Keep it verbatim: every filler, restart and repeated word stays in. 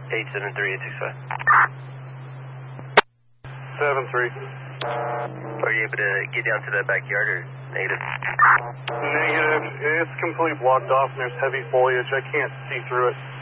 eight seven three eight six five. seven three. Are you able to get down to the backyard or negative? Negative. It's completely blocked off and there's heavy foliage. I can't see through it.